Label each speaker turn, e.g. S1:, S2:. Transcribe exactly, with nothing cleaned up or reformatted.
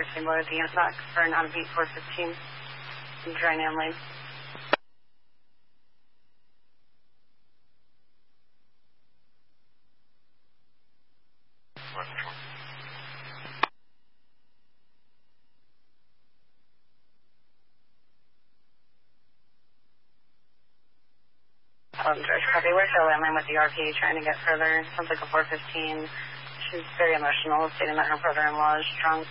S1: same boat at the unit box for an out-of-beat four fifteen in Dry-Nam Lane. Um, George, copy. We're still landing with the R P trying to get further. Sounds like a four fifteen. She's very emotional, stating that her brother-in-law is drunk.